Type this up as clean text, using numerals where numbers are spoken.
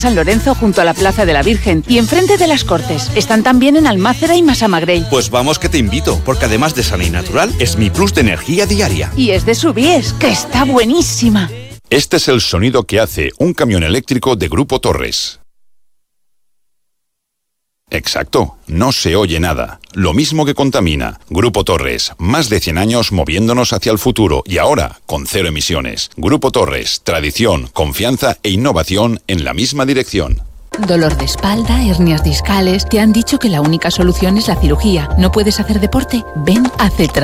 San Lorenzo junto a la Plaza de la Virgen y enfrente de las Cortes. Están también en Almácera y Massamagrell. Pues vamos que te invito, porque además de sana y natural, es mi plus de energía diaria. Y es de Subies, que está buenísima. Este es el sonido que hace un camión eléctrico de Grupo Torres. Exacto, no se oye nada. Lo mismo que contamina. Grupo Torres, más de 100 años moviéndonos hacia el futuro y ahora con 0 emisiones. Grupo Torres, tradición, confianza e innovación en la misma dirección. Dolor de espalda, hernias discales. Te han dicho que la única solución es la cirugía. ¿No puedes hacer deporte? Ven a Cetra.